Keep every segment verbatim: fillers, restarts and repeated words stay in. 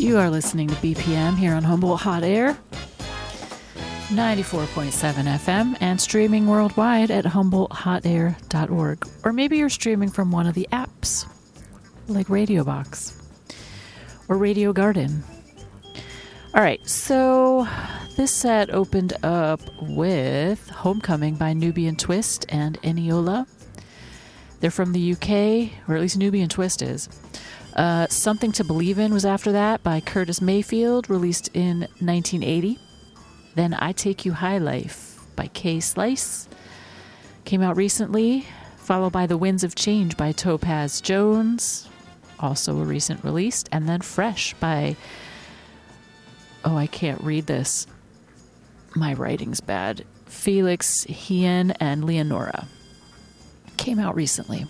You are listening to B P M here on Humboldt Hot Air, ninety-four point seven F M, and streaming worldwide at humboldt hot air dot org. Or maybe you're streaming from one of the apps, like Radio Box or Radio Garden. All right, so this set opened up with Homecoming by Nubian Twist and Eniola. They're from the U K, or at least Nubian Twist is. Uh, Something to Believe In was after that by Curtis Mayfield, released in nineteen eighty. Then I Take You High Life by Kay Slice came out recently, followed by The Winds of Change by Topaz Jones, also a recent release, and then Fresh by, oh, I can't read this. My writing's bad. Felix Hien and Leonora. Came out recently.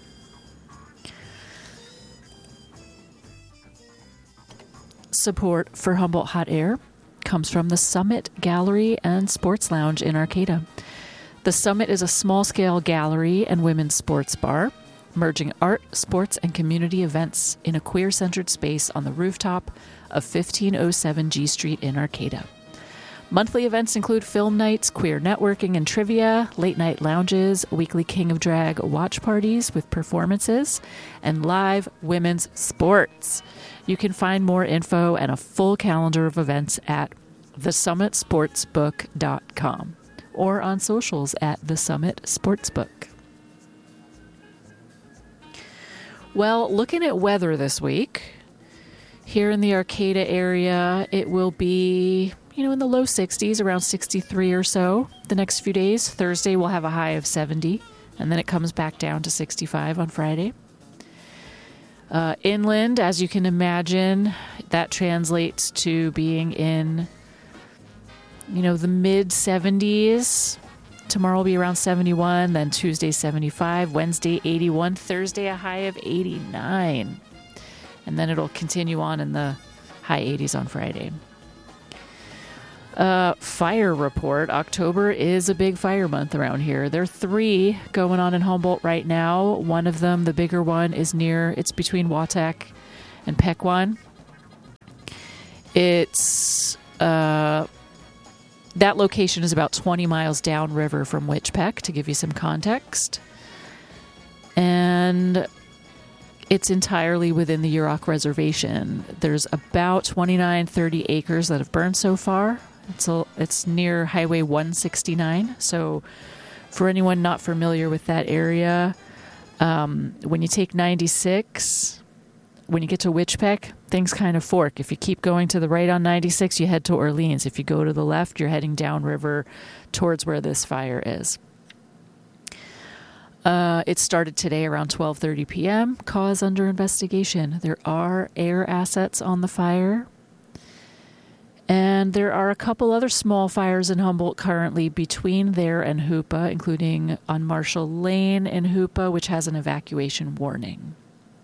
Support for Humboldt Hot Air comes from the Summit Gallery and Sports Lounge in Arcata. The Summit is a small-scale gallery and women's sports bar, merging art, sports, and community events in a queer-centered space on the rooftop of fifteen oh seven G Street in Arcata. Monthly events include film nights, queer networking and trivia, late-night lounges, weekly King of Drag watch parties with performances, and live women's sports. You can find more info and a full calendar of events at the summit sportsbook dot com or on socials at The Summit Sportsbook. Well, looking at weather this week, here in the Arcata area, it will be, you know, in the low sixties, around sixty-three or so. The next few days, Thursday we'll have a high of seventy, and then it comes back down to sixty-five on Friday. Uh, inland, as you can imagine, that translates to being in, you know, the mid seventies. Tomorrow will be around seventy-one, then Tuesday seventy-five, Wednesday eighty-one, Thursday a high of eighty-nine. And then it'll continue on in the high eighties on Friday. Uh, fire report. October is a big fire month around here. There are three going on in Humboldt right now. One of them, the bigger one, is near, it's between Watak and Pequon. It's, uh, that location is about twenty miles downriver from Witchpeck, to give you some context. And it's entirely within the Yurok Reservation. There's about twenty-nine, thirty acres that have burned so far. It's a, it's near Highway one sixty-nine. So for anyone not familiar with that area, um, when you take ninety-six, when you get to Witchpeck, things kind of fork. If you keep going to the right on ninety-six, you head to Orleans. If you go to the left, you're heading downriver towards where this fire is. Uh, it started today around twelve thirty p.m. Cause under investigation. There are air assets on the fire. And there are a couple other small fires in Humboldt currently between there and Hoopa, including on Marshall Lane in Hoopa, which has an evacuation warning.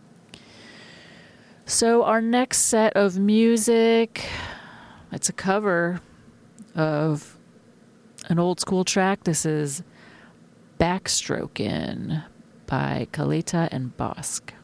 So our next set of music, it's a cover of an old school track. This is Backstrokin' by Kaleta and Bosk.